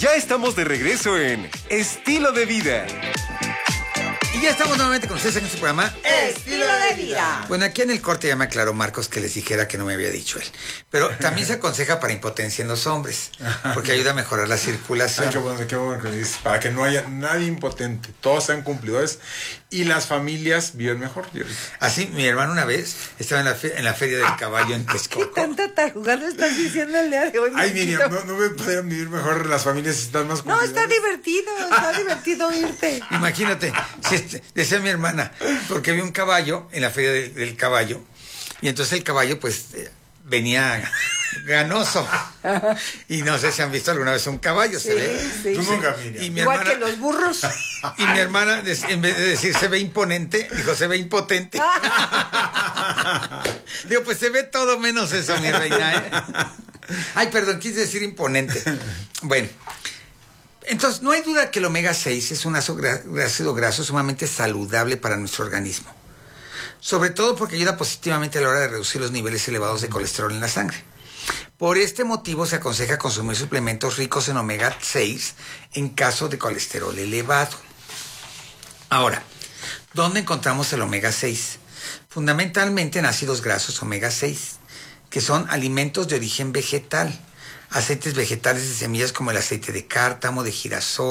Ya estamos de regreso en Estilo de Vida. Y ya estamos nuevamente con ustedes en este programa Estilo de Vida. Bueno, aquí en el corte ya me aclaró Marcos que les dijera que no me había dicho él. Pero también se aconseja para impotencia en los hombres, porque ayuda a mejorar la circulación. Ay, qué bueno que dices, para que no haya nadie impotente, todos sean cumplidores y las familias viven mejor. Así, mi hermano una vez estaba en la feria del caballo en ¿Qué Texcoco. tanta tarugada estás diciendo el día de hoy? Ay, Miriam, no me podrían vivir mejor las familias si están más No, cumplidoras. está divertido irte. Imagínate, decía mi hermana, porque vi un caballo en la feria del caballo, y entonces el caballo pues venía ganoso. Y no sé si han visto alguna vez un caballo, se ve. Sí. Tú nunca, Miriam. Y mi Igual hermana, que los burros. y mi hermana, en vez de decir se ve imponente, dijo se ve impotente. Digo, pues se ve todo menos eso, mi reina, ¿eh? Ay, perdón, quise decir imponente. Bueno, entonces no hay duda que el omega 6 es un ácido graso sumamente saludable para nuestro organismo. Sobre todo porque ayuda positivamente a la hora de reducir los niveles elevados de colesterol en la sangre. Por este motivo se aconseja consumir suplementos ricos en omega 6 en caso de colesterol elevado. Ahora, ¿dónde encontramos el omega 6? Fundamentalmente en ácidos grasos omega 6, que son alimentos de origen vegetal, aceites vegetales de semillas como el aceite de cártamo, de girasol,